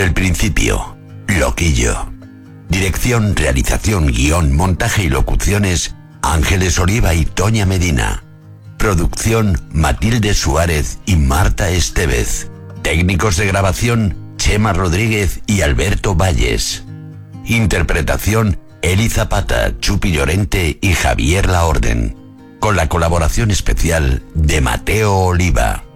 el principio, Loquillo. Dirección, realización, guión, montaje y locuciones, Ángeles Oliva y Toña Medina. Producción, Matilde Suárez y Marta Estevez. Técnicos de grabación, Chema Rodríguez y Alberto Valles. Interpretación, Eli Zapata, Chupi Llorente y Javier Laorden. Con la colaboración especial de Mateo Oliva.